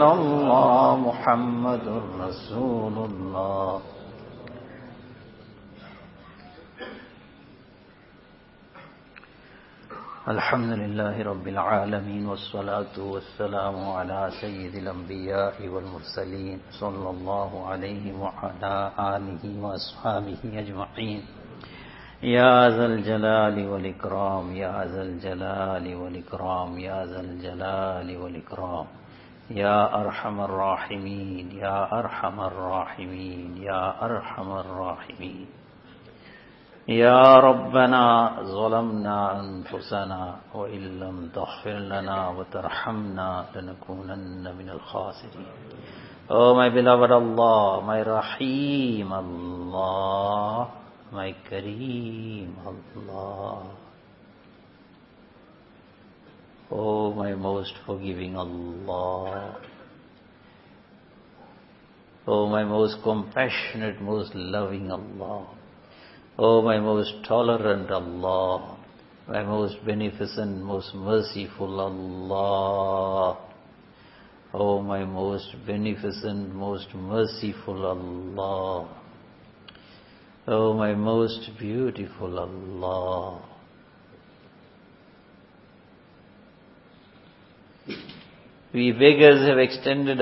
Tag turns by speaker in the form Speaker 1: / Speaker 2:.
Speaker 1: الله محمد رسول الله الحمد لله رب العالمين والصلاة والسلام على سيد الأنبياء والمرسلين صلى الله عليه وعلى آله وأصحابه أجمعين يا ذا الجلال والإكرام يا ذا الجلال والإكرام يا ذا الجلال والإكرام يا أرحم الراحمين يا أرحم الراحمين يا أرحم الراحمين يا ربنا ظلمنا أنفسنا وإن لم تغفر لنا وترحمنا لنكونن من الخاسرين. Oh my beloved Allah, my Rahim Allah, my Kareem Allah. Oh my most forgiving Allah. Oh my most compassionate, most loving Allah. Oh my most tolerant Allah, my most beneficent, most merciful Allah. Oh my most beneficent, most merciful Allah. Oh my most beautiful Allah. We beggars have extended